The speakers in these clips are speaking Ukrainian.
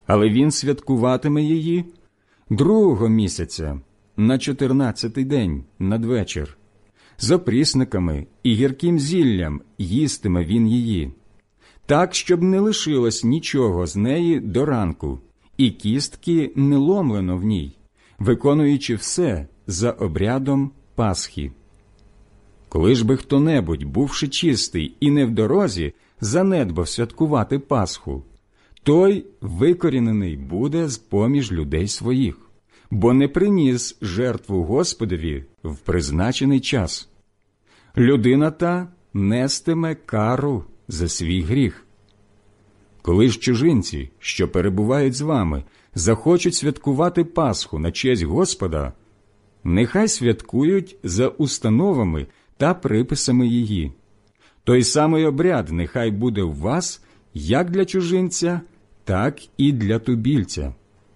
Але він святкуватиме її 2-го місяця, на 14-й день, надвечір. З опрісниками і гірким зіллям їстиме він її, так, щоб не лишилось нічого з неї до ранку, і кістки не ломлено в ній, виконуючи все за обрядом Пасхи. Коли ж би хто-небудь, бувши чистий і не в дорозі, занедбав святкувати Пасху, той викорінений буде з-поміж людей своїх, бо не приніс жертву Господові в призначений час. Людина та нестиме кару за свій гріх. Коли ж чужинці, що перебувають з вами, захочуть святкувати Пасху на честь Господа, нехай святкують за установами та приписами її. Той самий обряд нехай буде в вас як для чужинця, так і для тубільця.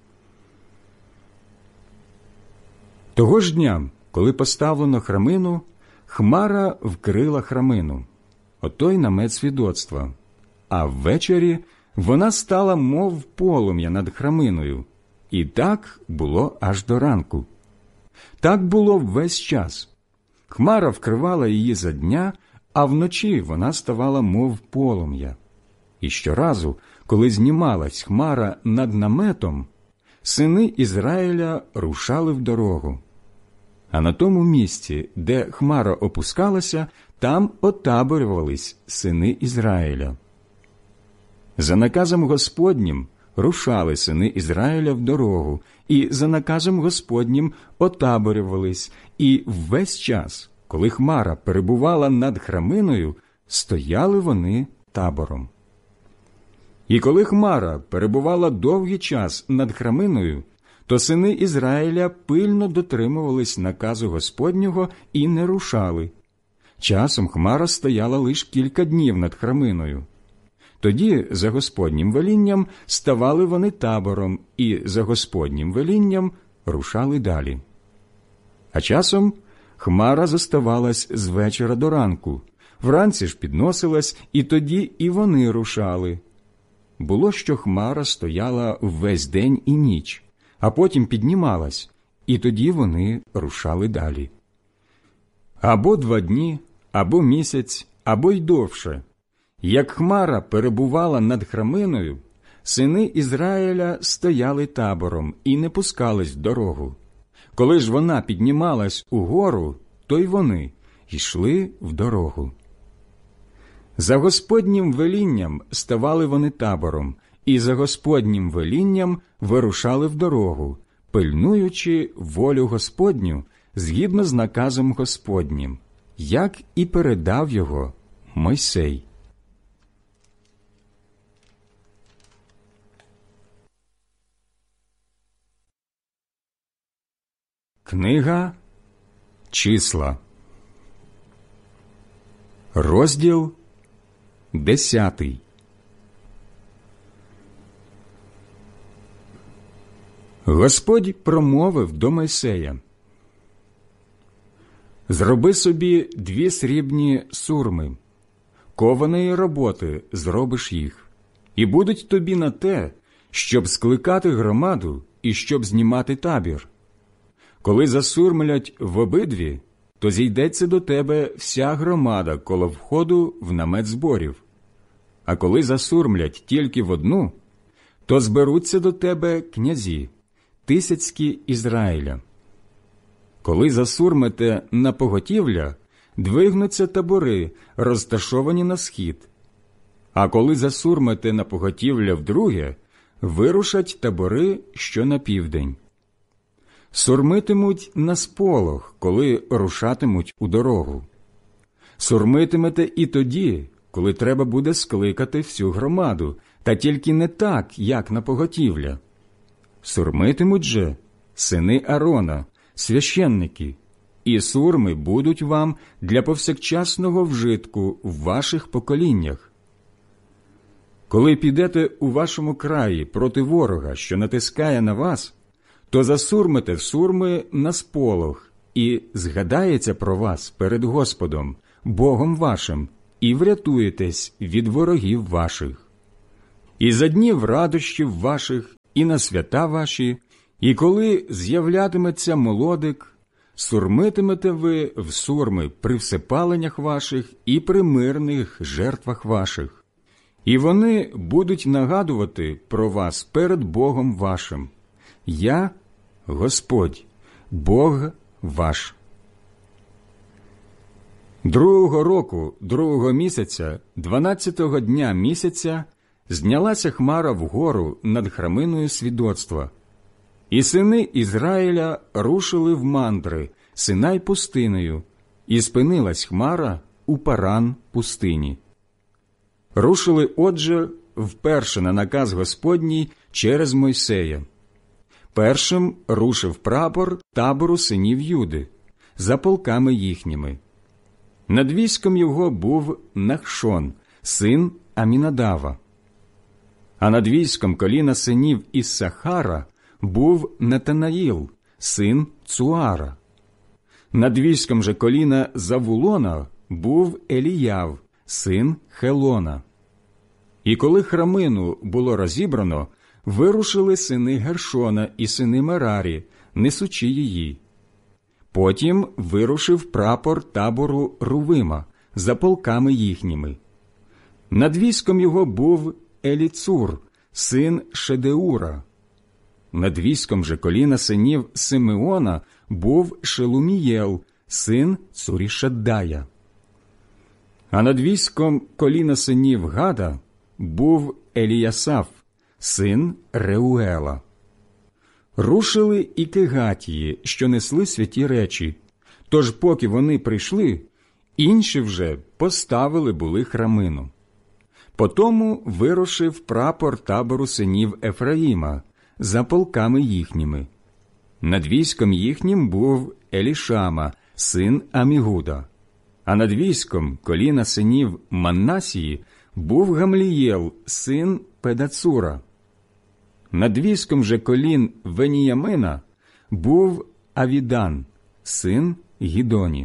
Того ж дня, коли поставлено храмину, хмара вкрила храмину, отой намет свідоцтва, а ввечері вона стала мов полум'я над храминою, і так було аж до ранку. Так було весь час. Хмара вкривала її за дня, а вночі вона ставала мов полум'я. І щоразу, коли знімалась хмара над наметом, сини Ізраїля рушали в дорогу. А на тому місці, де хмара опускалася, там отаборювались сини Ізраїля. За наказом Господнім рушали сини Ізраїля в дорогу, і за наказом Господнім отаборювались, і весь час, коли хмара перебувала над храминою, стояли вони табором. І коли хмара перебувала довгий час над храминою, то сини Ізраїля пильно дотримувались наказу Господнього і не рушали. Часом хмара стояла лише кілька днів над храминою. Тоді за Господнім велінням ставали вони табором і за Господнім велінням рушали далі. А часом хмара зоставалась з вечора до ранку, вранці ж підносилась, і тоді і вони рушали. Було, що хмара стояла весь день і ніч, а потім піднімалась, і тоді вони рушали далі. Або 2 дні, або місяць, або й довше. Як хмара перебувала над храминою, сини Ізраїля стояли табором і не пускались в дорогу. Коли ж вона піднімалась угору, то й вони йшли в дорогу. За Господнім велінням ставали вони табором, і за Господнім велінням вирушали в дорогу, пильнуючи волю Господню згідно з наказом Господнім, як і передав його Мойсей. Книга Числа, розділ 10. Господь промовив до Мойсея: «Зроби собі 2 срібні сурми, кованої роботи зробиш їх, і будуть тобі на те, щоб скликати громаду і щоб знімати табір. Коли засурмлять в обидві, то зійдеться до тебе вся громада коло входу в намет зборів. А коли засурмлять тільки в одну, то зберуться до тебе князі, тисяцькі Ізраїля. Коли засурмите на поготівля, двигнуться табори, розташовані на схід. А коли засурмите на поготівля вдруге, вирушать табори, що на південь. Сурмитимуть на сполох, коли рушатимуть у дорогу. Сурмитимете і тоді, коли треба буде скликати всю громаду, та тільки не так, як на поготівля. Сурмитимуть же сини Аарона, священники, і сурми будуть вам для повсякчасного вжитку в ваших поколіннях. Коли підете у вашому краї проти ворога, що натискає на вас, то засурмите сурми на сполох, і згадається про вас перед Господом, Богом вашим, і врятуєтесь від ворогів ваших. І за днів радощів ваших і на свята ваші, і коли з'являтиметься молодик, сурмитимете ви в сурми при всепаленнях ваших і при мирних жертвах ваших, і вони будуть нагадувати про вас перед Богом вашим. Я – Господь, Бог ваш. 2-го року 2-го місяця, 12-го дня місяця, знялася хмара вгору над храминою свідоцтва. І сини Ізраїля рушили в мандри, Синай пустинею, і спинилась хмара у Паран пустині. Рушили, отже, вперше на наказ Господній через Мойсея. Першим рушив прапор табору синів Юди, за полками їхніми. Над військом його був Нахшон, син Амінадава. А над військом коліна синів Іссахара був Нетанаїл, син Цуара. Над військом же коліна Завулона був Еліяв, син Хелона. І коли храмину було розібрано, вирушили сини Гершона і сини Мерарі, несучи її. Потім вирушив прапор табору Рувима за полками їхніми. Над військом його був Еліцур, син Шедеура. Над військом же коліна синів Симеона був Шелумієл, син Цурішаддая. А над військом коліна синів Гада був Еліясаф, син Реуела. Рушили і кегатії, що несли святі речі, тож поки вони прийшли, інші вже поставили були храмину. Потому вирушив прапор табору синів Ефраїма за полками їхніми. Над військом їхнім був Елішама, син Амігуда, а над військом коліна синів Манасії був Гамлієл, син Педацура. Над військом же колін Веніямина був Авідан, син Гідоні.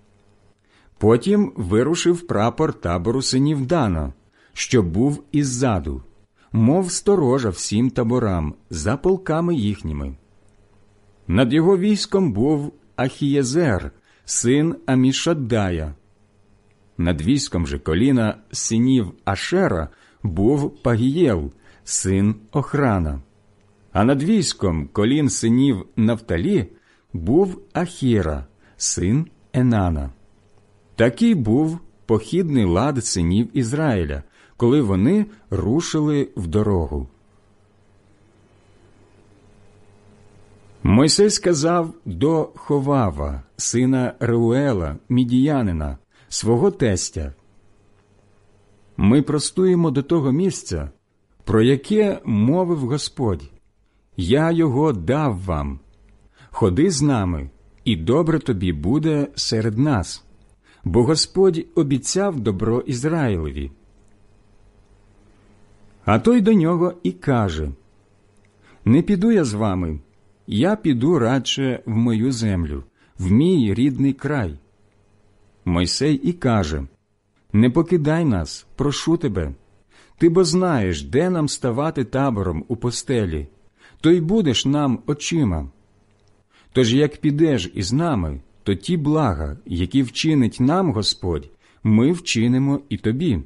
Потім вирушив прапор табору синів Дана, що був іззаду, мов сторожа всім таборам, за полками їхніми. Над його військом був Ахієзер, син Амішаддая. Над військом же коліна синів Ашера був Пагієл, син Охрана. А над військом колін синів Нафталі був Ахіра, син Енана. Такий був похідний лад синів Ізраїля, коли вони рушили в дорогу. Мойсей сказав до Ховава, сина Реуела, мідіянина, свого тестя: «Ми простуємо до того місця, про яке мовив Господь. Я його дав вам. Ходи з нами, і добре тобі буде серед нас, бо Господь обіцяв добро Ізраїлеві». А той до нього і каже: «Не піду я з вами, я піду радше в мою землю, в мій рідний край». Мойсей і каже: «Не покидай нас, прошу тебе. Ти бо знаєш, де нам ставати табором у постелі, то й будеш нам очима. Тож як підеш із нами, то ті блага, які вчинить нам Господь, ми вчинимо і тобі».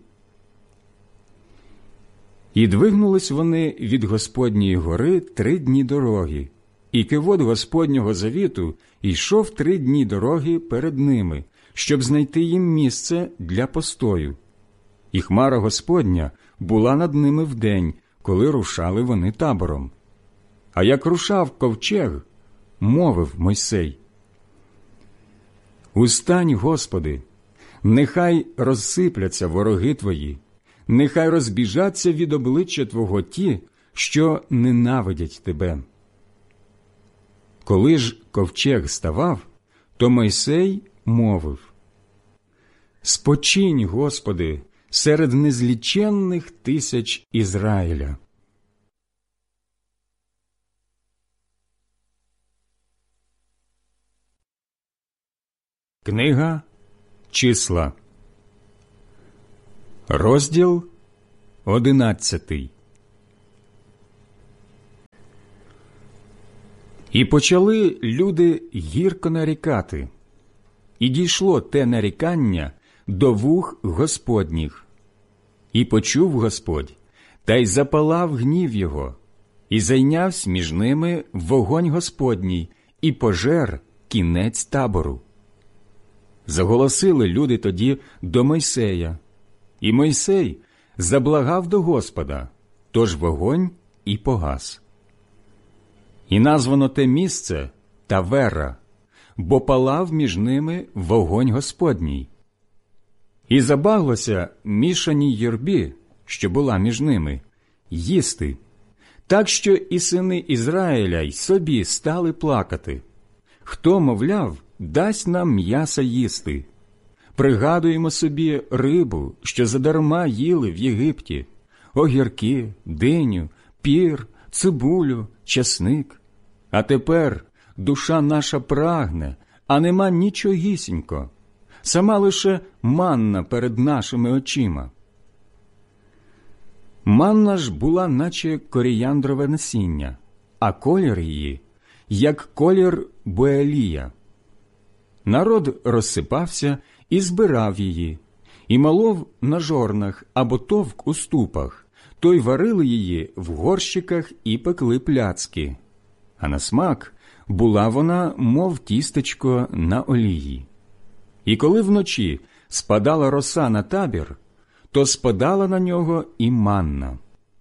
І двигнулись вони від Господньої гори 3 дні дороги, і кивот Господнього завіту йшов 3 дні дороги перед ними, щоб знайти їм місце для постою. І хмара Господня була над ними вдень, коли рушали вони табором. А як рушав ковчег, мовив Мойсей: «Устань, Господи, нехай розсипляться вороги Твої, нехай розбіжаться від обличчя Твого ті, що ненавидять Тебе». Коли ж ковчег ставав, то Мойсей мовив: «Спочинь, Господи, серед незліченних тисяч Ізраїля». Книга Числа, розділ 11. І почали люди гірко нарікати, і дійшло те нарікання до вух Господніх. І почув Господь, та й запалав гнів його, і зайнявся між ними вогонь Господній, і пожер кінець табору. Заголосили люди тоді до Мойсея, і Мойсей заблагав до Господа, тож вогонь і погас. І названо те місце Тавера, бо палав між ними вогонь Господній. І забаглося мішаній юрбі, що була між ними, їсти, так що і сини Ізраїля й собі стали плакати. Хто, мовляв, дасть нам м'яса їсти? Пригадуємо собі рибу, що задарма їли в Єгипті, огірки, диню, пір, цибулю, часник. А тепер душа наша прагне, а нема нічогісінько, сама лише манна перед нашими очима. Манна ж була, наче коріяндрове насіння, а колір її, як колір буелія. Народ розсипався і збирав її, і малов на жорнах або товк у ступах, то й варили її в горщиках і пекли пляцки. А на смак була вона, мов тістечко на олії. І коли вночі спадала роса на табір, то спадала на нього і манна.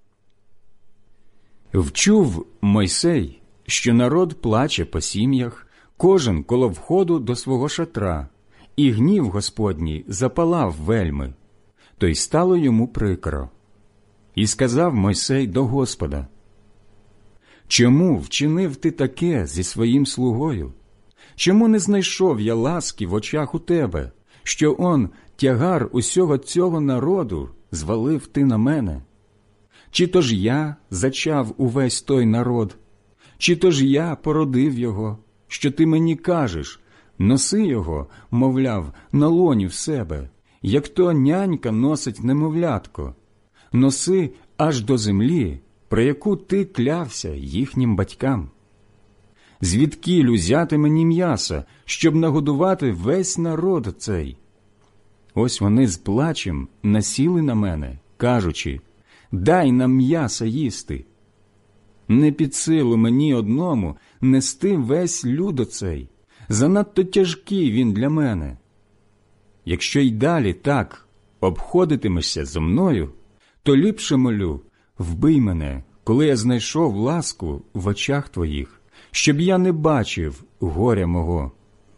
Вчув Мойсей, що народ плаче по сім'ях, кожен коло входу до свого шатра, і гнів Господній запалав вельми, то й стало йому прикро. І сказав Мойсей до Господа: «Чому вчинив ти таке зі своїм слугою? Чому не знайшов я ласки в очах у тебе, що он тягар усього цього народу звалив ти на мене? Чи то ж я зачав увесь той народ? Чи то ж я породив його, що ти мені кажеш, носи його, мовляв, на лоні в себе, як то нянька носить немовлятко, носи аж до землі, про яку ти клявся їхнім батькам? Звідкіль узяти мені м'яса, щоб нагодувати весь народ цей?» Ось вони з плачем насіли на мене, кажучи: «Дай нам м'яса їсти». Не під силу мені одному нести весь люд оцей, занадто тяжкий він для мене. Якщо й далі так обходитимешся зо мною, то ліпше молю, вбий мене, коли я знайшов ласку в очах твоїх, щоб я не бачив горя мого.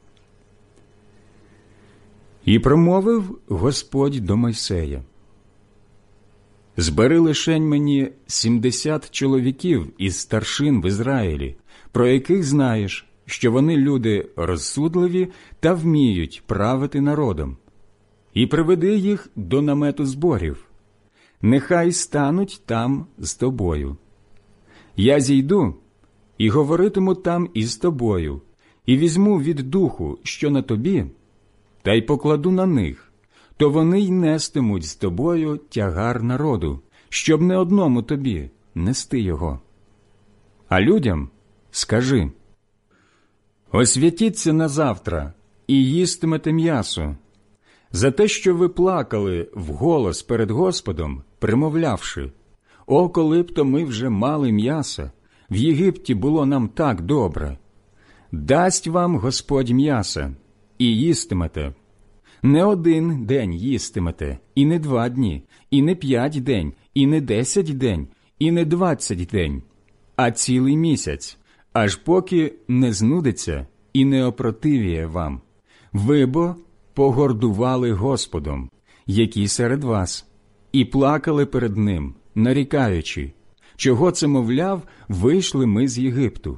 І промовив Господь до Мойсея: «Збери лишень мені 70 чоловіків із старшин в Ізраїлі, про яких знаєш, що вони люди розсудливі та вміють правити народом, і приведи їх до намету зборів. Нехай стануть там з тобою. Я зійду і говоритиму там із тобою, і візьму від духу, що на тобі, та й покладу на них, то вони й нестимуть з тобою тягар народу, щоб не одному тобі нести його. А людям скажи: освятіться на завтра і їстимете м'ясо, за те, що ви плакали вголос перед Господом, примовлявши: о, коли б то ми вже мали м'яса, в Єгипті було нам так добре. Дасть вам Господь м'яса, і їстимете. Не 1 день їстимете, і не 2 дні, і не 5 день, і не 10 день, і не 20 день, а цілий місяць, аж поки не знудиться і не опротивіє вам. Ви бо погордували Господом, який серед вас, і плакали перед Ним, нарікаючи: чого це, мовляв, вийшли ми з Єгипту.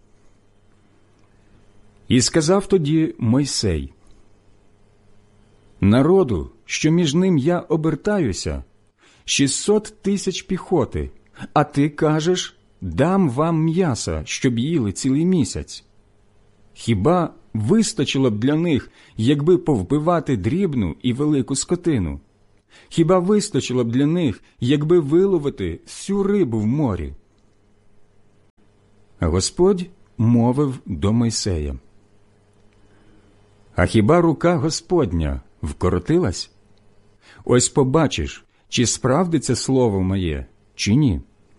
І сказав тоді Мойсей: народу, що між ним я обертаюся, 600 тисяч піхоти, а ти кажеш: дам вам м'яса, щоб їли цілий місяць. Хіба вистачило б для них, якби повбивати дрібну і велику скотину? Хіба вистачило б для них, якби виловити всю рибу в морі? А Господь мовив до Мойсея: «А хіба рука Господня вкоротилась? Ось побачиш, чи справдиться слово моє, чи ні».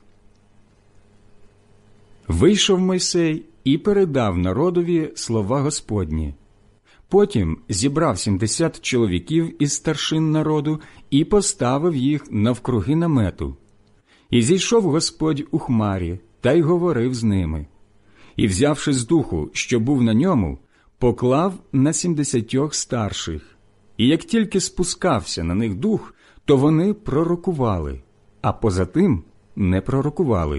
Вийшов Мойсей і передав народові слова Господні. Потім зібрав 70 чоловіків із старшин народу і поставив їх навкруги намету. І зійшов Господь у хмарі, та й говорив з ними. І, взявши з духу, що був на ньому, поклав на 70 старших. І як тільки спускався на них дух, то вони пророкували, а поза тим не пророкували.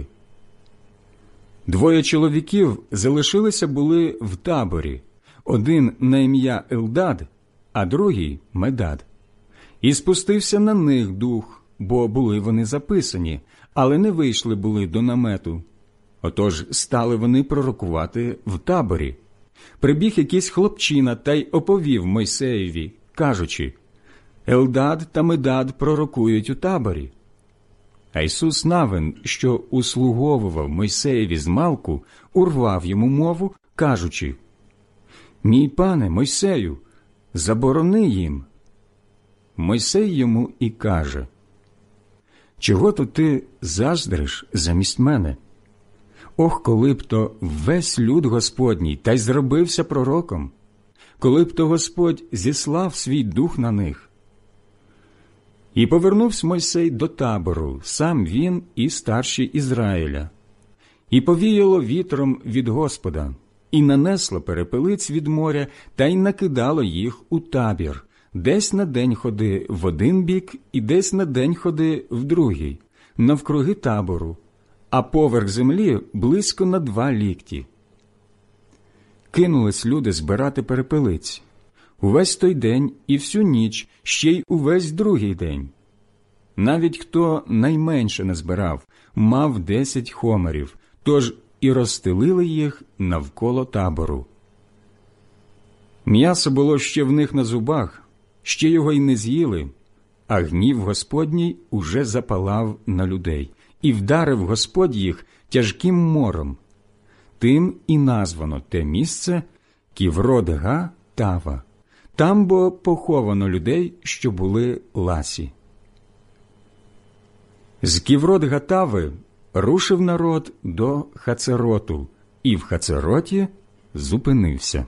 2 чоловіків залишилися були в таборі, один на ім'я Елдад, а другий – Медад. І спустився на них дух, бо були вони записані, але не вийшли були до намету. Отож стали вони пророкувати в таборі. Прибіг якийсь хлопчина та й оповів Мойсеєві, кажучи: «Елдад та Медад пророкують у таборі». А Ісус Навин, що услуговував Мойсеєві змалку, урвав йому мову, кажучи: «Мій пане Мойсею, заборони їм». Мойсей йому і каже: «Чого то ти заздриш замість мене? Ох, коли б то весь люд Господній та й зробився пророком, коли б то Господь зіслав свій дух на них». І повернувся Мойсей до табору, сам він і старші Ізраїля. І повіяло вітром від Господа, і нанесло перепелиць від моря, та й накидало їх у табір, десь на день ходи в один бік і десь на день ходи в другий, навкруги табору, а поверх землі близько на 2 лікті. Кинулись люди збирати перепелиць. Увесь той день і всю ніч, ще й увесь другий день. Навіть хто найменше не збирав, мав 10 хомерів, тож і розстелили їх навколо табору. М'ясо було ще в них на зубах, ще його й не з'їли, а гнів Господній уже запалав на людей, і вдарив Господь їх тяжким мором. Тим і названо те місце Ківрот-га-Тава. Там бо поховано людей, що були ласі. З Ківрот-га-Тави рушив народ до Хацероту, і в Хацероті зупинився.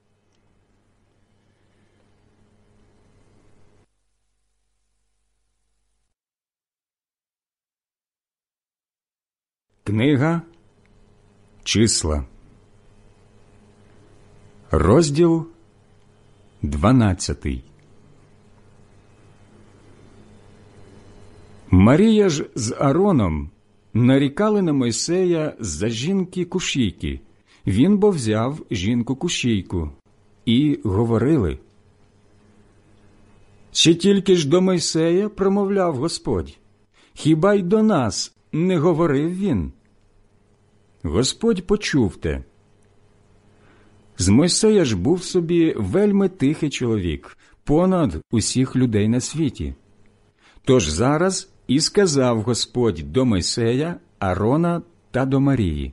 Книга Числа, розділ 12. Марія ж з Аароном нарікали на Мойсея за жінки Кушійки. Він бо взяв жінку Кушійку. І говорили: «Чи тільки ж до Мойсея промовляв Господь? Хіба й до нас не говорив він?» Господь почув те. З Мойсея ж був собі вельми тихий чоловік, понад усіх людей на світі. Тож зараз і сказав Господь до Мойсея, Аарона та до Марії: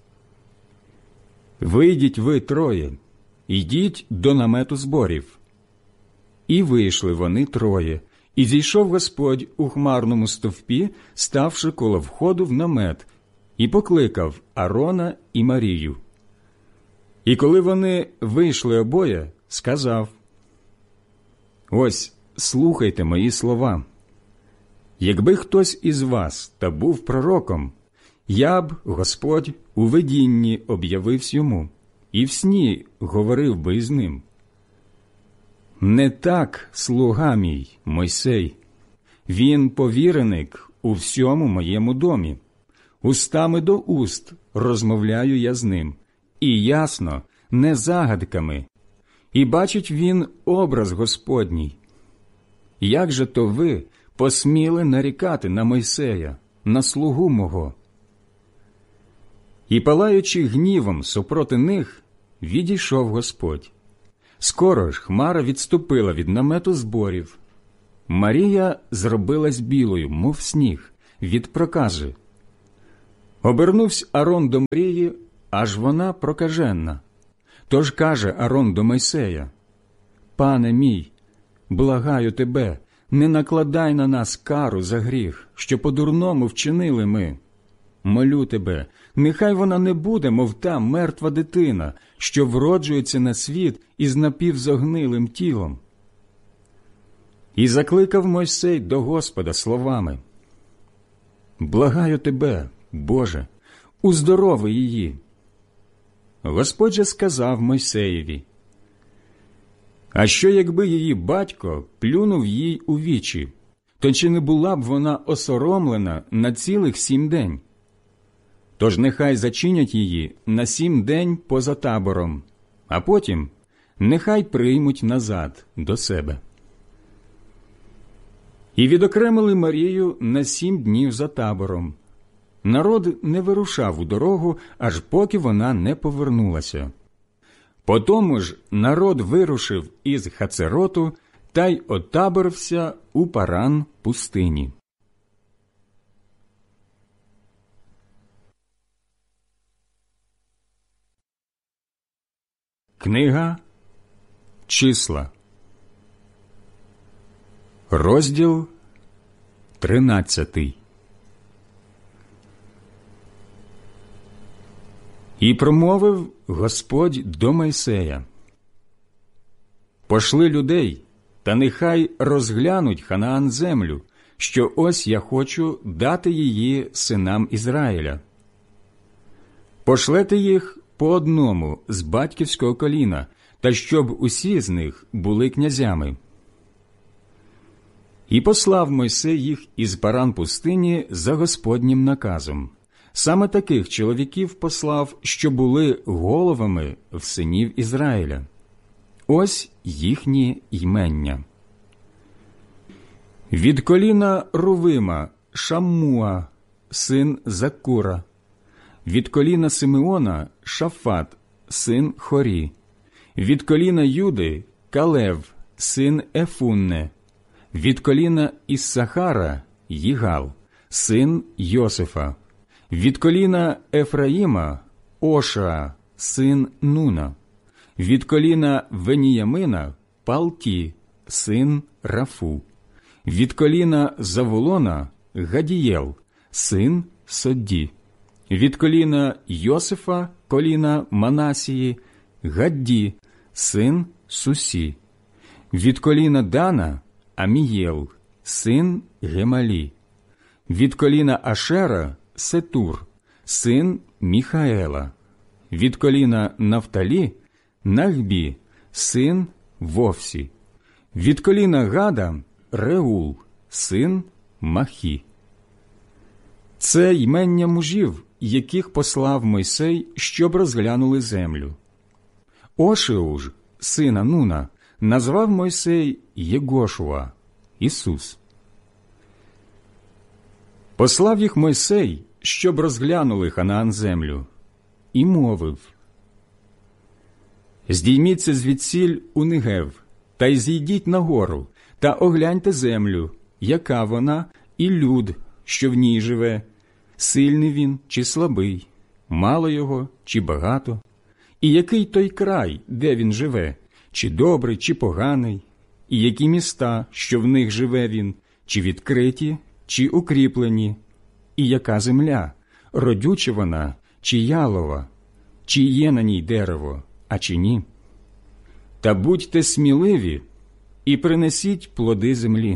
«Вийдіть ви троє, йдіть до намету зборів». І вийшли вони троє, і зійшов Господь у хмарному стовпі, ставши коло входу в намет, і покликав Аарона і Марію. І коли вони вийшли обоє, сказав: «Ось, слухайте мої слова. Якби хтось із вас та був пророком, я б, Господь, у видінні об'явився йому, і в сні говорив би із ним. Не так слуга мій Мойсей. Він повіреник у всьому моєму домі. Устами до уст розмовляю я з ним, і ясно, не загадками. І бачить він образ Господній. Як же то ви посміли нарікати на Мойсея, на слугу мого?» І, палаючи гнівом супроти них, відійшов Господь. Скоро ж хмара відступила від намету зборів. Марія зробилась білою, мов сніг, від прокази. Обернувся Аарон до Марії, аж вона прокаженна. Тож каже Арон до Мойсея: «Пане мій, благаю тебе, не накладай на нас кару за гріх, що по-дурному вчинили ми. Молю тебе, нехай вона не буде, мов та мертва дитина, що вроджується на світ із напівзогнилим тілом». І закликав Мойсей до Господа словами: «Благаю тебе, Боже, уздорови її». Господь же сказав Мойсеєві: «А що, якби її батько плюнув їй у вічі, то чи не була б вона осоромлена на цілих 7 день? Тож нехай зачинять її на 7 день поза табором, а потім нехай приймуть назад до себе». І відокремили Марію на 7 днів за табором. Народ не вирушав у дорогу, аж поки вона не повернулася. Потому ж народ вирушив із Хацероту та й отаборився у Паран пустині. Книга Числа, розділ 13. І промовив Господь до Мойсея: «Пошли людей, та нехай розглянуть Ханаан землю, що ось я хочу дати її синам Ізраїля. Пошлете їх по одному з батьківського коліна, та щоб усі з них були князями». І послав Мойсей їх із Паран пустині за Господнім наказом. Саме таких чоловіків послав, що були головами в синів Ізраїля. Ось їхні ймення. Від коліна Рувима – Шаммуа, син Закура. Від коліна Симеона – Шафат, син Хорі. Від коліна Юди – Калев, син Ефунне. Від коліна Іссахара – Їгал, син Йосифа. Від коліна Ефраїма – Ошаа, син Нуна. Від коліна Веніямина – Палті, син Рафу. Від коліна Завулона – Гадієл, син Содді. Від коліна Йосифа, коліна Манасії – Гадді, син Сусі. Від коліна Дана – Амієл, син Гемалі. Від коліна Ашера – Сетур, син Міхаела. Від коліна Нафталі – Нахбі, син Вовсі. Від коліна Гада – Реул, син Махі. Це ймення мужів, яких послав Мойсей, щоб розглянули землю. Ошеу ж, сина Нуна, назвав Мойсей Єгошуа, Ісус. Послав їх Мойсей, щоб розглянули Ханаан землю, і мовив: «Здійміться звідсіль у Негев, та й зійдіть на гору, та огляньте землю, яка вона, і люд, що в ній живе, сильний він чи слабий, мало його чи багато, і який той край, де він живе, чи добрий, чи поганий, і які міста, що в них живе він, чи відкриті, чи укріплені, і яка земля, родюча вона, чи ялова, чи є на ній дерево, а чи ні. Та будьте сміливі і принесіть плоди землі».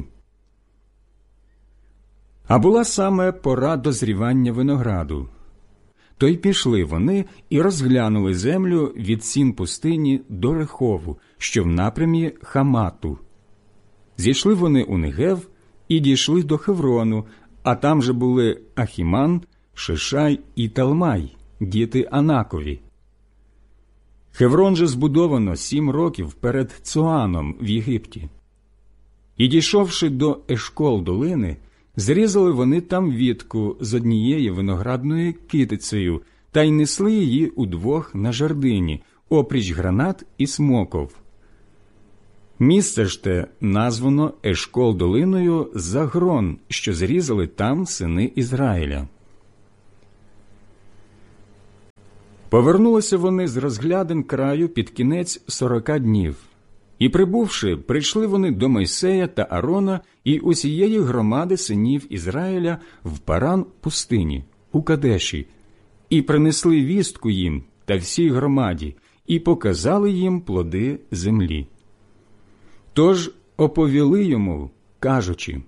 А була саме пора дозрівання винограду. То й пішли вони і розглянули землю від сін пустині до Рехову, що в напрямі Хамату. Зійшли вони у Негев і дійшли до Хеврону, а там же були Ахіман, Шишай і Талмай, діти Анакові. Хеврон же збудовано 7 років перед Цоаном в Єгипті. І, дійшовши до Ешкол долини, зрізали вони там вітку з однієї виноградної китицею та й несли її удвох на жердині, опріч гранат і смоков. Місце ж те названо Ешкол долиною за грон, що зрізали там сини Ізраїля. Повернулися вони з розглядин краю під кінець 40 днів. І, прибувши, прийшли вони до Мойсея та Аарона і усієї громади синів Ізраїля в Паран пустині, у Кадеші, і принесли вістку їм та всій громаді, і показали їм плоди землі. Тож оповіли йому, кажучи: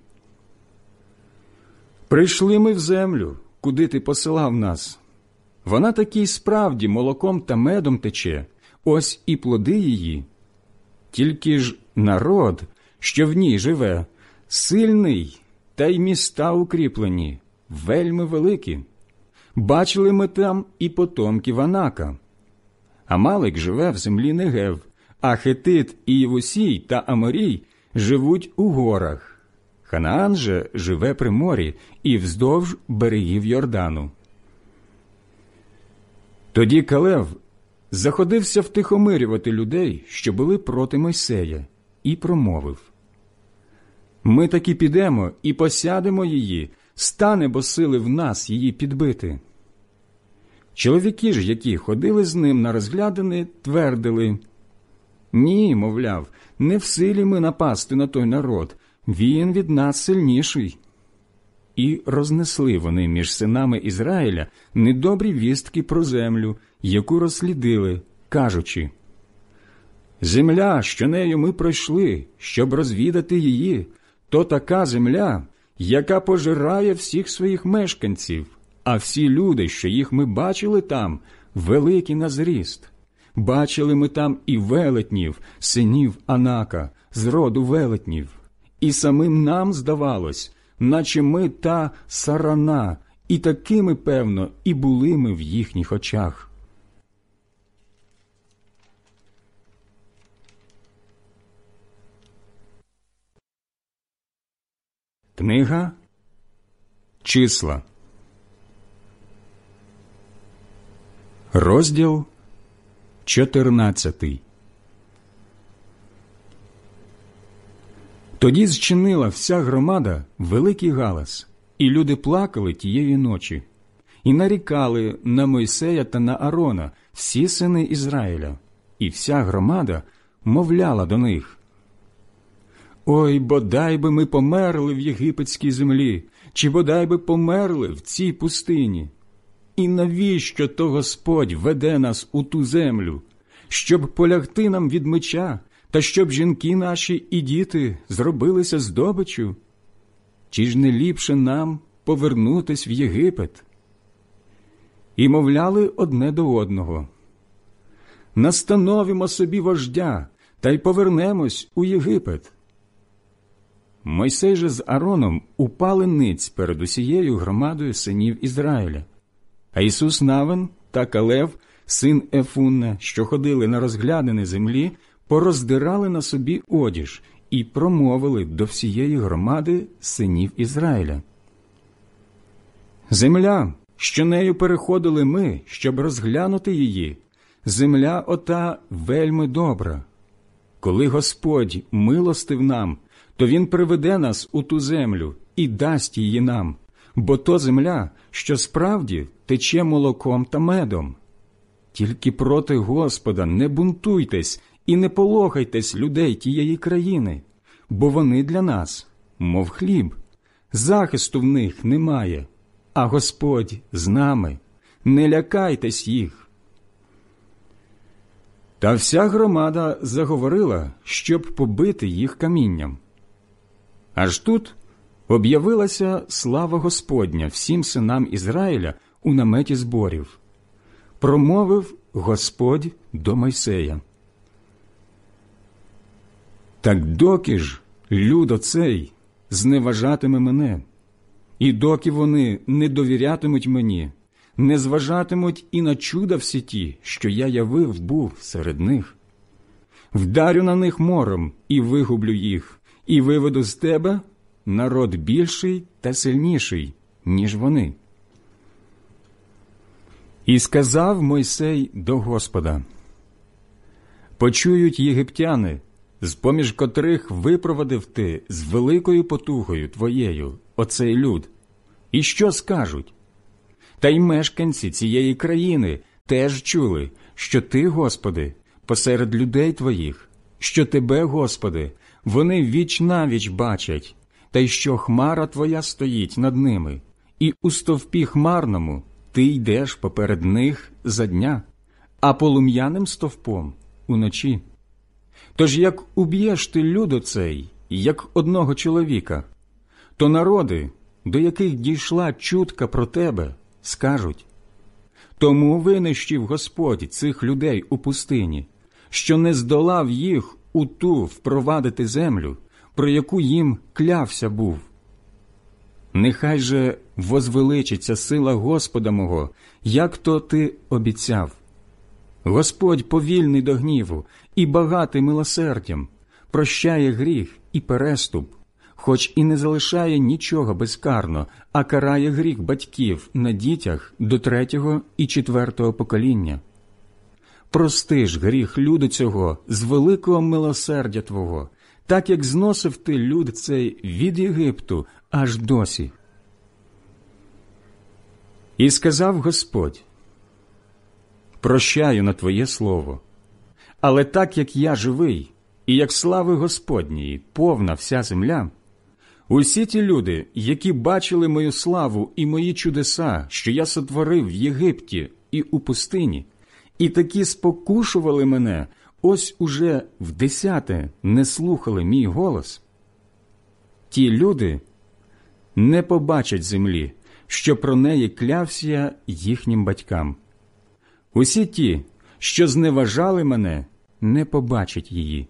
«Прийшли ми в землю, куди ти посилав нас. Вона таки справді молоком та медом тече, ось і плоди її. Тільки ж народ, що в ній живе, сильний, та й міста укріплені, вельми великі. Бачили ми там і потомків Анака. Амалик живе в землі Негев, а Хетит і Євусій та Аморій живуть у горах. Ханаан же живе при морі і вздовж берегів Йордану». Тоді Калев заходився втихомирювати людей, що були проти Мойсея, і промовив: «Ми таки підемо і посядемо її, стане бо сили в нас її підбити». Чоловіки ж, які ходили з ним на розглядини, твердили: «Ні, мовляв, не в силі ми напасти на той народ, він від нас сильніший». І рознесли вони між синами Ізраїля недобрі вістки про землю, яку розслідили, кажучи: «Земля, що нею ми пройшли, щоб розвідати її, то така земля, яка пожирає всіх своїх мешканців, а всі люди, що їх ми бачили там, великі на зріст. Бачили ми там і велетнів, синів Анака, з роду велетнів, і самим нам здавалось, наче ми та сарана, і такими, певно, і були ми в їхніх очах». Книга Числа, розділ 14. Тоді зчинила вся громада великий галас, і люди плакали тієї ночі, і нарікали на Мойсея та на Аарона всі сини Ізраїля, і вся громада мовляла до них: «Ой, бодай би ми померли в єгипетській землі, чи бодай би померли в цій пустині. І навіщо то Господь веде нас у ту землю, щоб полягти нам від меча, та щоб жінки наші і діти зробилися здобиччю? Чи ж не ліпше нам повернутись в Єгипет?» І мовляли одне до одного: «Настановимо собі вождя, та й повернемось у Єгипет». Мойсей же з Аароном упали ниць перед усією громадою синів Ізраїля. А Ісус Навин та Калев, син Ефунне, що ходили на розглядини землі, пороздирали на собі одіж і промовили до всієї громади синів Ізраїля: «Земля, що нею переходили ми, щоб розглянути її, земля ота вельми добра. Коли Господь милостив нам, то Він приведе нас у ту землю і дасть її нам, бо то земля, що справді тече молоком та медом. Тільки проти Господа не бунтуйтесь і не полохайтесь людей тієї країни, бо вони для нас, мов хліб, захисту в них немає, а Господь з нами, не лякайтесь їх». Та вся громада заговорила, щоб побити їх камінням. Аж тут об'явилася слава Господня всім синам Ізраїля у наметі зборів. Промовив Господь до Мойсея: «Так доки ж люд оцей зневажатиме мене, і доки вони не довірятимуть мені, не зважатимуть і на чуда всі ті, що я явив був серед них, вдарю на них мором і вигублю їх, і виведу з тебе народ більший та сильніший, ніж вони». І сказав Мойсей до Господа: «Почують єгиптяни, з-поміж котрих випровадив ти з великою потугою твоєю оцей люд, і що скажуть? Та й мешканці цієї країни теж чули, що Ти, Господи, посеред людей Твоїх, що Тебе, Господи, вони віч-навіч бачать, та й що хмара Твоя стоїть над ними, і у стовпі хмарному Ти йдеш поперед них за дня, а полум'яним стовпом уночі. Тож як уб'єш ти люд оцей, як одного чоловіка, то народи, до яких дійшла чутка про тебе, скажуть: тому винищив Господь цих людей у пустині, що не здолав їх у ту впровадити землю, про яку їм клявся був. Нехай же возвеличиться сила Господа мого, як то ти обіцяв. Господь повільний до гніву і багатий милосердям, прощає гріх і переступ, хоч і не залишає нічого безкарно, а карає гріх батьків на дітях до 3-го і 4-го покоління. Прости ж гріх люду цього з великого милосердя Твого, так як зносив ти люд цей від Єгипту аж досі. І сказав Господь: прощаю на Твоє слово, але так як я живий, і як слави Господньої повна вся земля, усі ті люди, які бачили мою славу і мої чудеса, що я сотворив в Єгипті і у пустині, і такі спокушували мене, ось уже в 10-те не слухали мій голос, ті люди не побачать землі, що про неї клявся я їхнім батькам. Усі ті, що зневажали мене, не побачать її.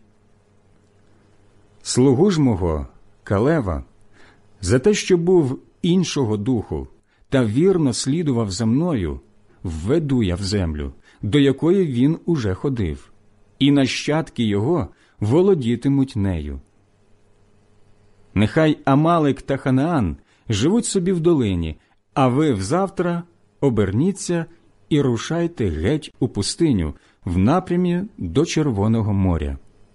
Слугу ж мого, Калева, за те, що був іншого духу та вірно слідував за мною, введу я в землю, до якої він уже ходив, і нащадки його володітимуть нею. Нехай Амалик та Ханаан живуть собі в долині, а ви взавтра оберніться і рушайте геть у пустиню в напрямі до Червоного моря.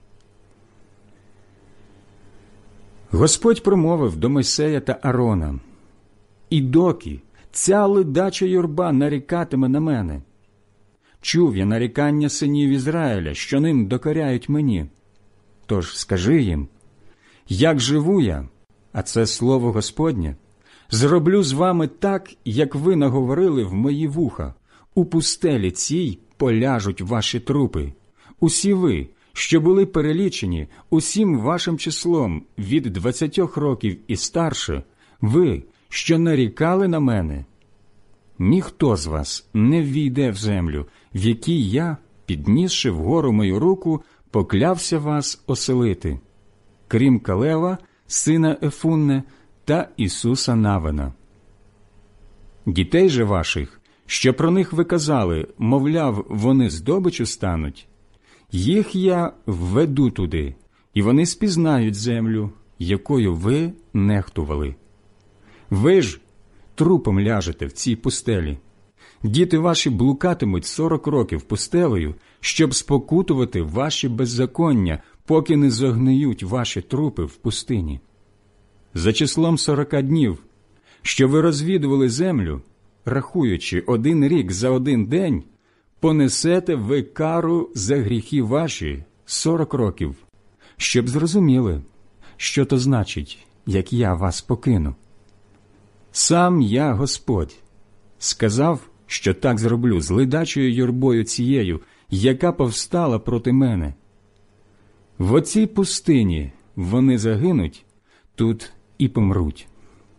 Господь промовив до Мойсея та Аарона: «І доки ця ледача юрба нарікатиме на мене? Чув я нарікання синів Ізраїля, що ним докоряють мені. Тож скажи їм: як живу я, а це слово Господнє, зроблю з вами так, як ви наговорили в мої вуха. У пустелі цій поляжуть ваші трупи. Усі ви, що були перелічені усім вашим числом від 20 років і старше, ви, що нарікали на мене, ніхто з вас не ввійде в землю, в якій я, піднісши вгору мою руку, поклявся вас оселити, крім Калева, сина Ефунне, та Ісуса Навина. Дітей же ваших, що про них ви казали, мовляв, вони здобичу стануть, їх я введу туди, і вони спізнають землю, якою ви нехтували. Ви ж трупом ляжете в цій пустелі. Діти ваші блукатимуть 40 років пустелею, щоб спокутувати ваші беззаконня, поки не зогниють ваші трупи в пустині. За числом 40 днів, що ви розвідували землю, рахуючи 1 рік за 1 день, понесете ви кару за гріхи ваші 40 років, щоб зрозуміли, що то значить, як я вас покину. Сам я, Господь, сказав, що так зроблю з ледачою юрбою цією, яка повстала проти мене. В оцій пустині вони загинуть, тут і помруть.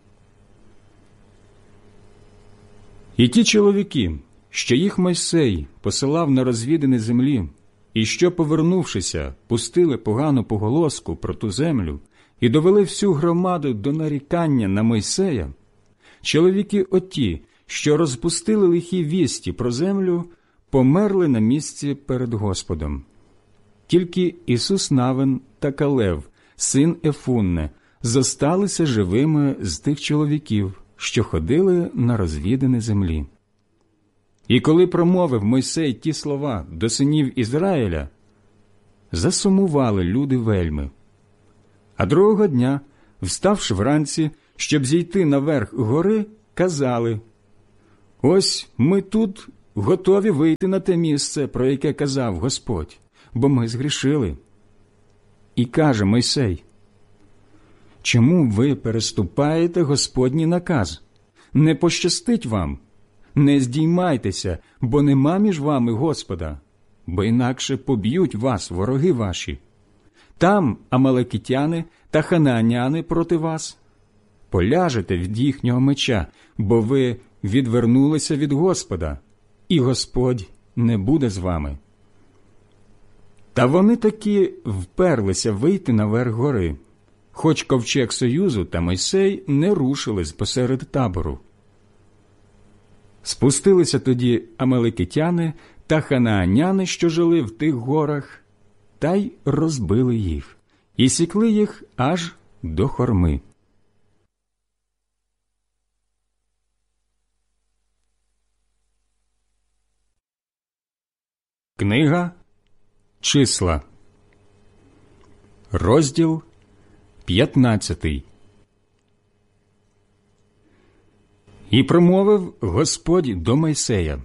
І ті чоловіки, що їх Мойсей посилав на розвідані землі, і що, повернувшися, пустили погану поголоску про ту землю і довели всю громаду до нарікання на Мойсея, чоловіки оті, що розпустили лихі вісті про землю, померли на місці перед Господом. Тільки Ісус Навин та Калев, син Ефунне, зосталися живими з тих чоловіків, що ходили на розвідані землі. І коли промовив Мойсей ті слова до синів Ізраїля, засумували люди вельми. А другого дня, вставши вранці, щоб зійти наверх гори, казали: «Ось ми тут готові вийти на те місце, про яке казав Господь, бо ми згрішили. І каже Мойсей: чому ви переступаєте Господній наказ? Не пощастить вам, не здіймайтеся, бо нема між вами Господа, бо інакше поб'ють вас вороги ваші. Там амалекитяни та ханааняни проти вас. Поляжете від їхнього меча, бо ви відвернулися від Господа, і Господь не буде з вами. Та вони таки вперлися вийти наверх гори, хоч ковчег Союзу та Мойсей не рушились посеред табору. Спустилися тоді амалекитяни та ханааняни, що жили в тих горах, та й розбили їх, і сікли їх аж до Хорми. Книга Числа, розділ 15. І промовив Господь до Мойсея: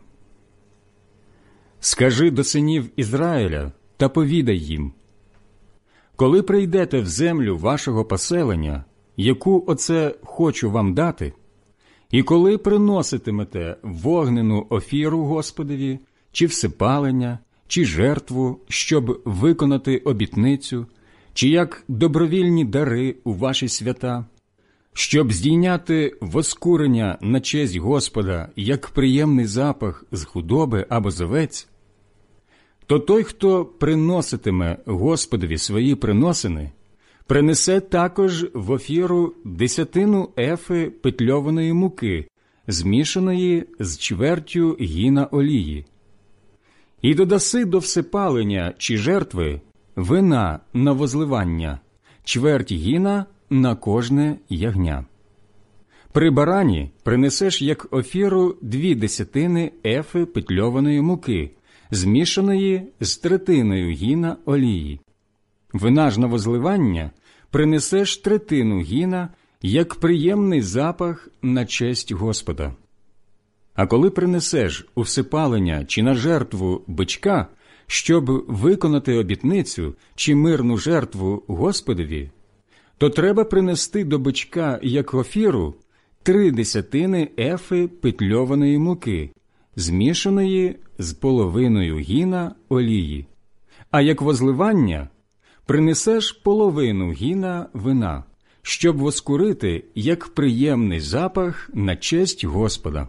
«Скажи до синів Ізраїля та повідай їм: коли прийдете в землю вашого поселення, яку оце хочу вам дати, і коли приноситимете вогнену офіру Господові, чи всипалення, чи жертву, щоб виконати обітницю, чи як добровільні дари у ваші свята, щоб здійняти воскурення на честь Господа, як приємний запах з худоби або з овець, то той, хто приноситиме Господові свої приносини, принесе також в офіру 10 ефи петльованої муки, змішаної з чвертю гіна олії. І додаси до всипалення чи жертви вина на возливання, чверть гіна на кожне ягня. При барані принесеш як офіру 2/10 ефи петльованої муки, змішаної з 1/3 гіна олії. Вина ж на возливання принесеш 1/3 гіна, як приємний запах на честь Господа. А коли принесеш у всипалення чи на жертву бичка, щоб виконати обітницю чи мирну жертву Господові, то треба принести до бичка як офіру 3/10 ефи петльованої муки, змішаної з половиною гіна олії. А як возливання принесеш половину гіна вина, щоб воскурити як приємний запах на честь Господа.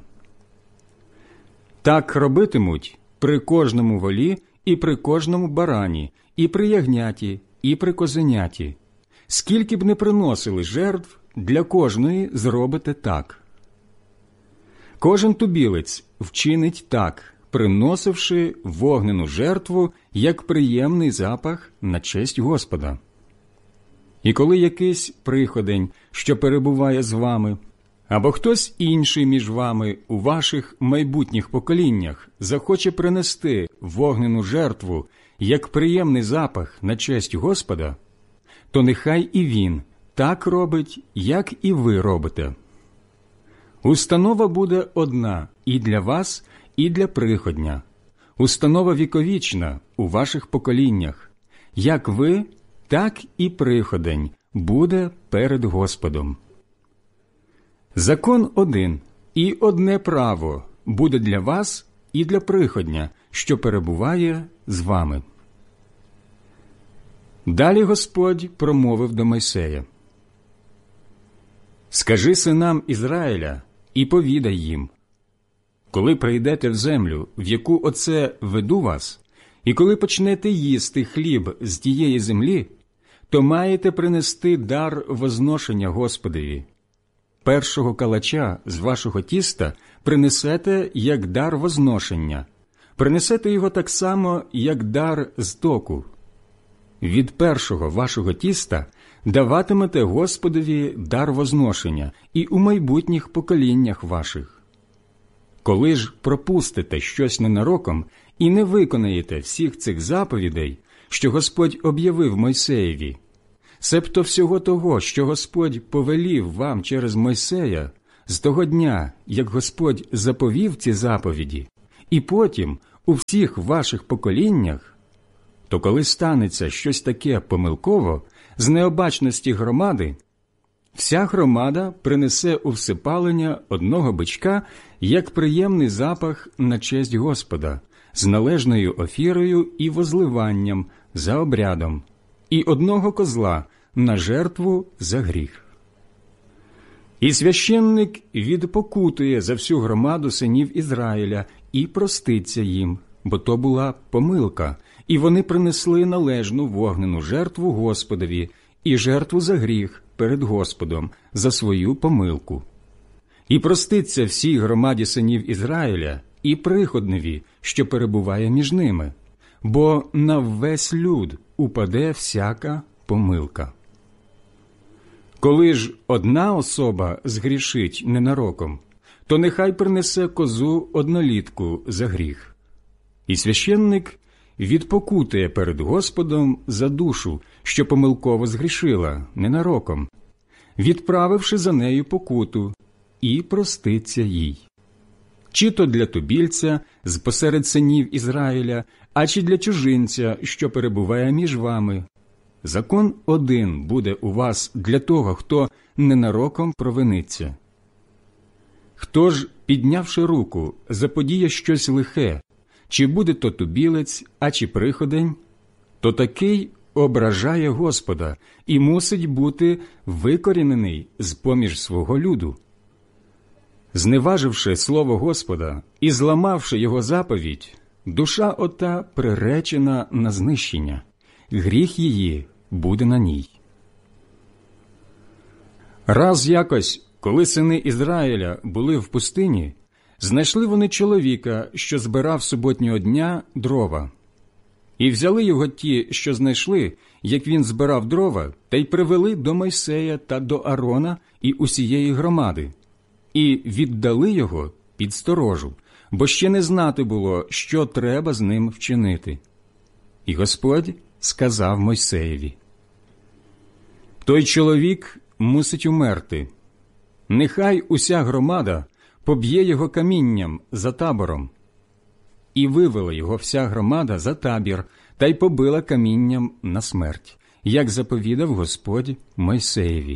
Так робитимуть при кожному волі і при кожному барані, і при ягняті, і при козеняті. Скільки б не приносили жертв, для кожної зробите так. Кожен тубілець вчинить так, приносивши вогнену жертву, як приємний запах на честь Господа. І коли якийсь приходень, що перебуває з вами, або хтось інший між вами у ваших майбутніх поколіннях захоче принести вогнену жертву, як приємний запах на честь Господа, то нехай і він так робить, як і ви робите. Установа буде одна і для вас, і для приходня. Установа віковічна у ваших поколіннях. Як ви, так і приходень буде перед Господом. Закон один і одне право буде для вас і для приходня, що перебуває з вами. Далі Господь промовив до Мойсея: «Скажи синам Ізраїля і повідай їм: коли прийдете в землю, в яку оце веду вас, і коли почнете їсти хліб з тієї землі, то маєте принести дар возношення Господові. Першого калача з вашого тіста принесете як дар возношення, принесете його так само, як дар з току. Від першого вашого тіста даватимете Господові дар возношення і у майбутніх поколіннях ваших. Коли ж пропустите щось ненароком і не виконаєте всіх цих заповідей, що Господь об'явив Мойсеєві, себто всього того, що Господь повелів вам через Мойсея, з того дня, як Господь заповів ці заповіді, і потім у всіх ваших поколіннях, то коли станеться щось таке помилково з необачності громади, вся громада принесе у всепалення одного бичка як приємний запах на честь Господа, з належною офірою і возливанням за обрядом, і одного козла на жертву за гріх. І священник відпокутує за всю громаду синів Ізраїля і проститься їм, бо то була помилка, і вони принесли належну вогнену жертву Господові і жертву за гріх перед Господом за свою помилку. І проститься всій громаді синів Ізраїля і приходневі, що перебуває між ними, бо на весь люд упаде всяка помилка. Коли ж одна особа згрішить ненароком, то нехай принесе козу однолітку за гріх. І священник відпокутує перед Господом за душу, що помилково згрішила ненароком, відправивши за нею покуту, і проститься їй. Чи то для тубільця з посеред синів Ізраїля, а чи для чужинця, що перебуває між вами. Закон один буде у вас для того, хто ненароком провиниться. Хто ж, піднявши руку, заподіє щось лихе, чи буде то тубілець, а чи приходень, то такий ображає Господа і мусить бути викорінений з-поміж свого люду. Зневаживши слово Господа і зламавши його заповідь, душа ота приречена на знищення, гріх її буде на ній. Раз якось, коли сини Ізраїля були в пустині, знайшли вони чоловіка, що збирав суботнього дня дрова. І взяли його ті, що знайшли, як він збирав дрова, та й привели до Мойсея та до Аарона і усієї громади, і віддали його під сторожу, бо ще не знати було, що треба з ним вчинити. І Господь сказав Мойсеєві: «Той чоловік мусить умерти. Нехай уся громада поб'є його камінням за табором». І вивела його вся громада за табір, та й побила камінням на смерть, як заповідав Господь Мойсеєві.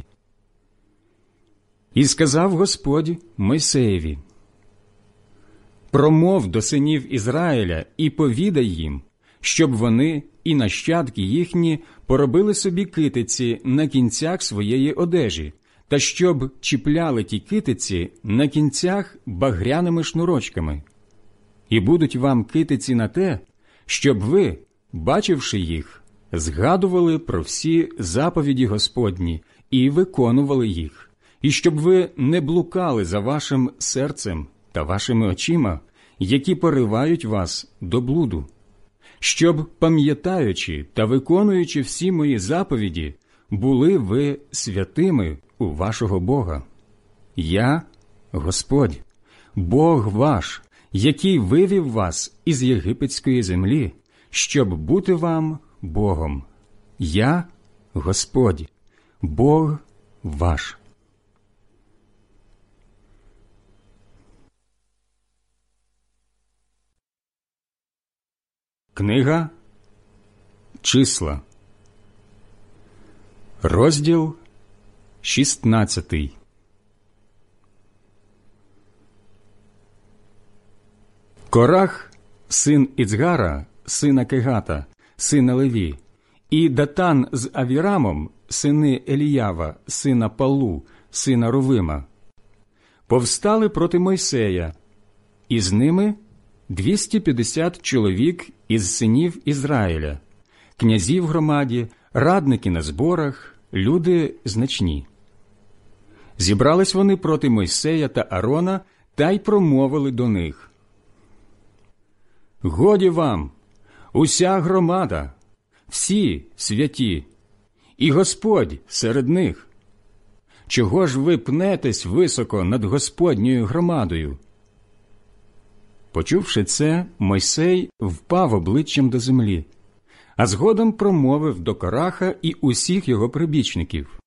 І сказав Господь Мойсеєві: «Промов до синів Ізраїля і повідай їм, щоб вони і нащадки їхні поробили собі китиці на кінцях своєї одежі, та щоб чіпляли ті китиці на кінцях багряними шнурочками. І будуть вам китиці на те, щоб ви, бачивши їх, згадували про всі заповіді Господні і виконували їх, і щоб ви не блукали за вашим серцем та вашими очима, які поривають вас до блуду, щоб, пам'ятаючи та виконуючи всі мої заповіді, були ви святими у вашого Бога. Я – Господь, Бог ваш, який вивів вас із єгипетської землі, щоб бути вам Богом. Я – Господь, Бог ваш». Книга Числа, розділ 16. Корах, син Іцгара, сина Кегата, сина Леві, і Датан з Авірамом, сини Еліява, сина Палу, сина Рувима, повстали проти Мойсея, і з ними 250 чоловік із синів Ізраїля, князі в громаді, радники на зборах, люди значні. Зібрались вони проти Мойсея та Аарона та й промовили до них: «Годі вам, уся громада, всі святі, і Господь серед них. Чого ж ви пнетесь високо над Господньою громадою?» Почувши це, Мойсей впав обличчям до землі, а згодом промовив до Кораха і усіх його прибічників: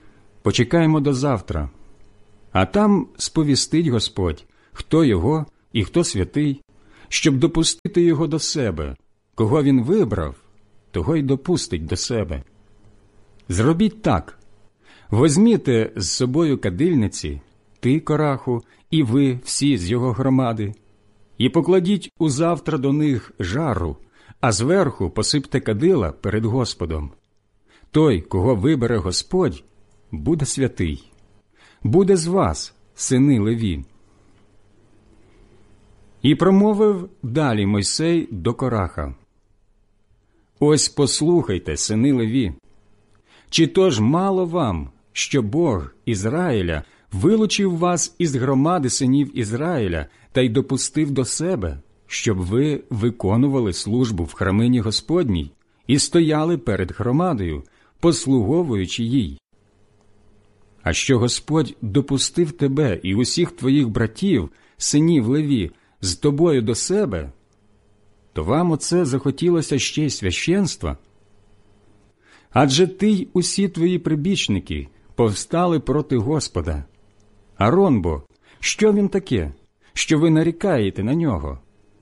«Почекаємо до завтра, а там сповістить Господь, хто його і хто святий, щоб допустити його до себе. Кого він вибрав, того й допустить до себе. Зробіть так. Возьміте з собою кадильниці, ти, Кораху, і ви всі з його громади, і покладіть узавтра до них жару, а зверху посипте кадила перед Господом. Той, кого вибере Господь, буде святий. Буде з вас, сини Леві. І промовив далі Мойсей до Кораха. Ось послухайте, сини Леві, чи то ж мало вам, що Бог Ізраїля вилучив вас із громади синів Ізраїля та й допустив до себе, щоб ви виконували службу в храмині Господній і стояли перед громадою, послуговуючи їй? А що Господь допустив тебе і усіх твоїх братів, синів Леві, з тобою до себе, то вам оце захотілося ще й священства? Адже ти й усі твої прибічники повстали проти Господа. Арон бо, що він таке, що ви нарікаєте на нього?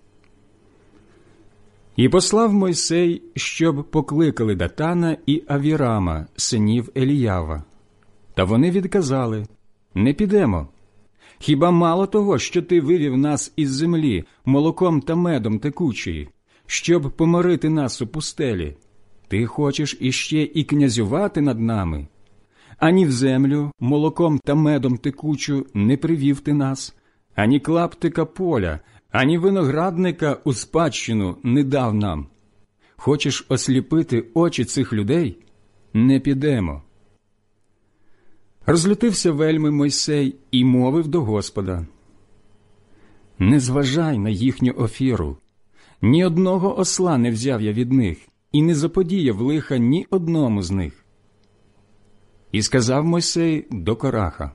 І послав Мойсей, щоб покликали Датана і Авірама, синів Еліява. Та вони відказали: не підемо. Хіба мало того, що ти вивів нас із землі молоком та медом текучої, щоб поморити нас у пустелі? Ти хочеш іще і князювати над нами? Ані в землю молоком та медом текучу не привів ти нас, ані клаптика поля, ані виноградника у спадщину не дав нам. Хочеш осліпити очі цих людей? Не підемо. Розлютився вельми Мойсей і мовив до Господа: не зважай на їхню офіру. Ні одного осла не взяв я від них, і не заподіяв лиха ні одному з них. І сказав Мойсей до Кораха: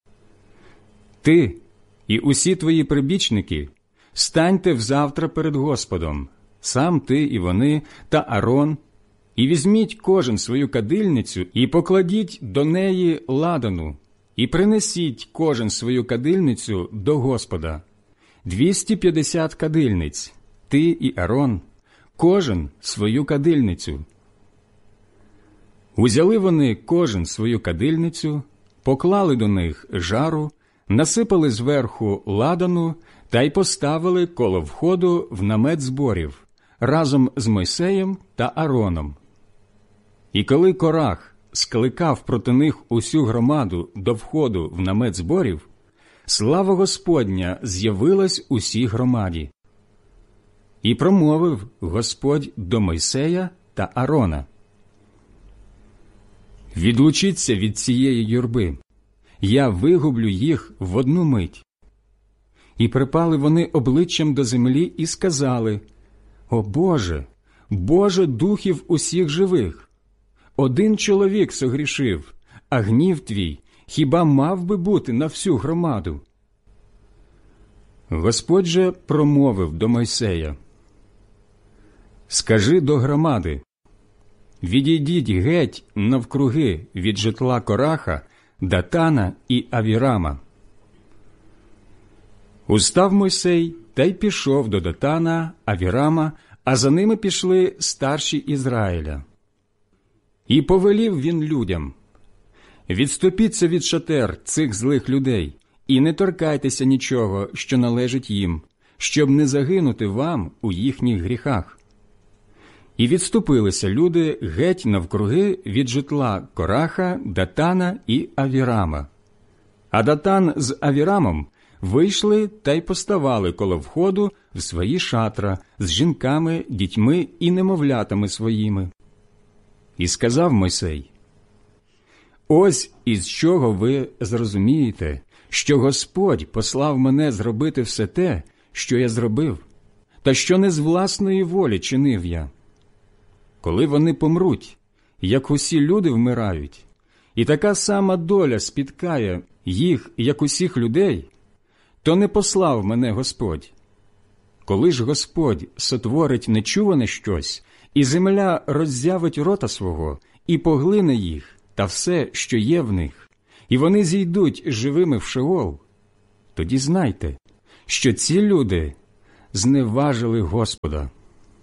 ти і усі твої прибічники станьте взавтра перед Господом, сам ти і вони та Арон, і візьміть кожен свою кадильницю і покладіть до неї ладану, і принесіть кожен свою кадильницю до Господа. 250 кадильниць, ти і Арон, кожен свою кадильницю. Узяли вони кожен свою кадильницю, поклали до них жару, насипали зверху ладану та й поставили коло входу в намет зборів разом з Мойсеєм та Ароном. І коли Корах скликав проти них усю громаду до входу в намет зборів, слава Господня з'явилась усій громаді. І промовив Господь до Мойсея та Арона: відлучіться від цієї юрби, я вигублю їх в одну мить. І припали вони обличчям до землі і сказали: о Боже, Боже духів усіх живих! Один чоловік согрішив, а гнів твій хіба мав би бути на всю громаду? Господь же промовив до Мойсея: скажи до громади: відійдіть геть навкруги від житла Кораха, Датана і Авірама. Устав Мойсей та й пішов до Датана, Авірама, а за ними пішли старші Ізраїля. І повелів він людям: відступіться від шатер цих злих людей і не торкайтеся нічого, що належить їм, щоб не загинути вам у їхніх гріхах. І відступилися люди геть навкруги від житла Кораха, Датана і Авірама. А Датан з Авірамом вийшли та й поставали коло входу в свої шатра з жінками, дітьми і немовлятами своїми. І сказав Мойсей: ось із чого ви зрозумієте, що Господь послав мене зробити все те, що я зробив, та що не з власної волі чинив я. Коли вони помруть, як усі люди вмирають, і така сама доля спіткає їх, як усіх людей, то не послав мене Господь. Коли ж Господь сотворить нечуване щось, і земля роззявить рота свого, і поглине їх, та все, що є в них, і вони зійдуть живими в Шеол, тоді знайте, що ці люди зневажили Господа.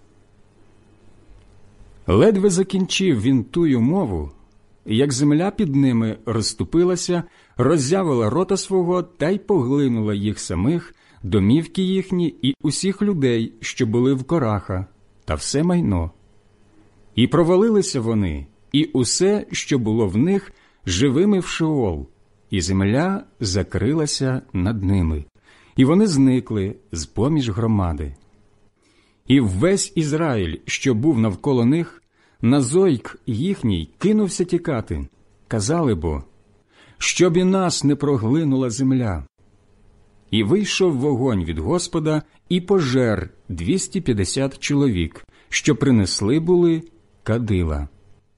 Ледве закінчив він тую мову, як земля під ними розступилася, роззявила рота свого та й поглинула їх самих, домівки їхні і усіх людей, що були в Кораха, та все майно. І провалилися вони, і усе, що було в них, живими в Шеол, і земля закрилася над ними, і вони зникли з-поміж громади. І весь Ізраїль, що був навколо них, на зойк їхній кинувся тікати. Казали бо, щоб і нас не проглинула земля. І вийшов вогонь від Господа і пожер 250 чоловік, що принесли були кадила.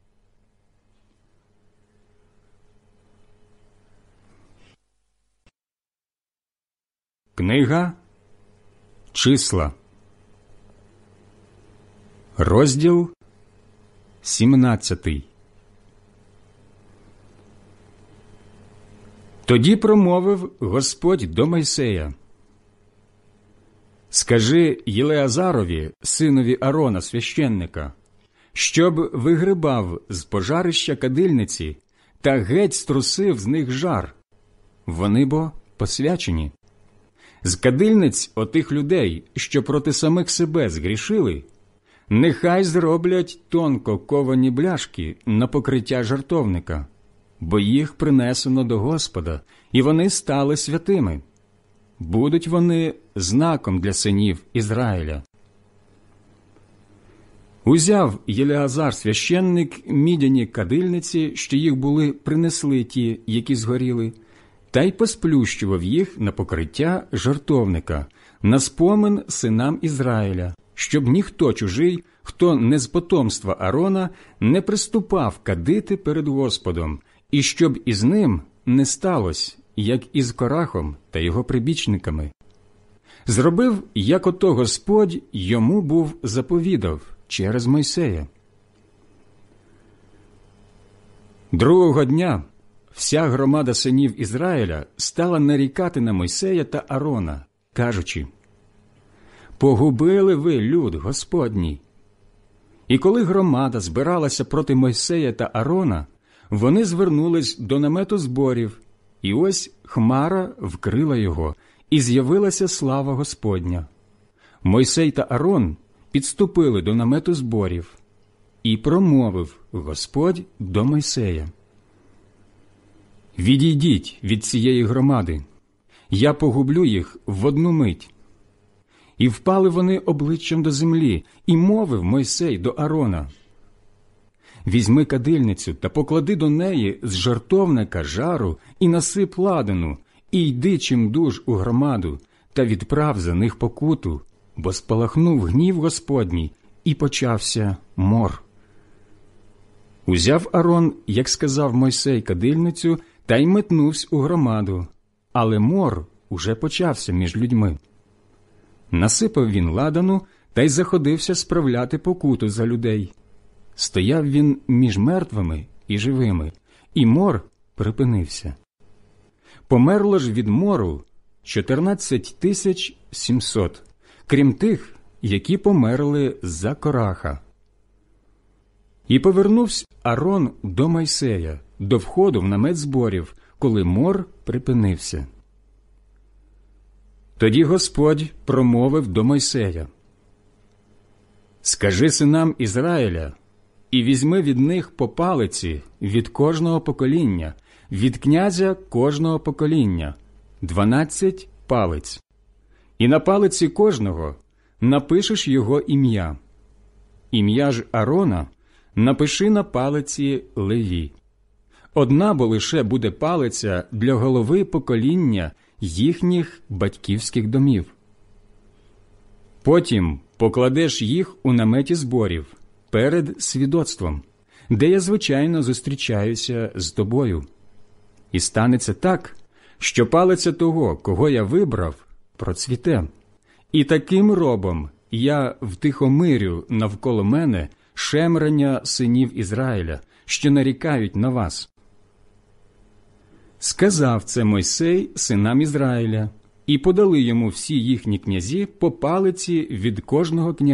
Книга Числа, розділ 17. Тоді промовив Господь до Мойсея: «Скажи Єлеазарові, синові Арона, священника, щоб вигрибав з пожарища кадильниці та геть струсив з них жар. Вони бо посвячені. З кадильниць отих людей, що проти самих себе згрішили, нехай зроблять тонко ковані бляшки на покриття жертовника, бо їх принесено до Господа, і вони стали святими. Будуть вони знаком для синів Ізраїля». Узяв Єлеазар священник мідяні кадильниці, що їх були принесли ті, які згоріли, та й посплющував їх на покриття жертовника, на спомин синам Ізраїля, щоб ніхто чужий, хто не з потомства Арона, не приступав кадити перед Господом, і щоб із ним не сталося, як із Корахом та його прибічниками. Зробив, як ото Господь йому був заповідав через Мойсея. Другого дня вся громада синів Ізраїля стала нарікати на Мойсея та Арона, кажучи: «Погубили ви люд Господній». І коли громада збиралася проти Мойсея та Арона, вони звернулись до намету зборів, і ось хмара вкрила його, і з'явилася слава Господня. Мойсей та Арон підступили до намету зборів, і промовив Господь до Мойсея: «Відійдіть від цієї громади, я погублю їх в одну мить». І впали вони обличчям до землі, і мовив Мойсей до Арона: «Візьми кадильницю та поклади до неї з жертовника жару і насип ладану, і йди чимдуж у громаду, та відправ за них покуту, бо спалахнув гнів Господній, і почався мор». Узяв Арон, як сказав Мойсей, кадильницю, та й метнувся у громаду, але мор уже почався між людьми. Насипав він ладану та й заходився справляти покуту за людей. Стояв він між мертвими і живими, і мор припинився. Померло ж від мору 14 700, крім тих, які померли з-за Кораха. І повернувся Арон до Мойсея, до входу в намет зборів, коли мор припинився. Тоді Господь промовив до Мойсея: «Скажи синам Ізраїля, і візьми від них по палиці від кожного покоління, від князя кожного покоління, 12 палиць. І на палиці кожного напишеш його ім'я. Ім'я ж Арона напиши на палиці Леві. Одна бо лише буде палиця для голови покоління їхніх батьківських домів. Потім покладеш їх у наметі зборів перед свідоцтвом, де я, звичайно, зустрічаюся з тобою. І станеться так, що палиця того, кого я вибрав, процвіте. І таким робом я втихомирю навколо мене шемрання синів Ізраїля, що нарікають на вас». Сказав це Мойсей синам Ізраїля, І подали йому всі їхні князі по палиці від кожного князя.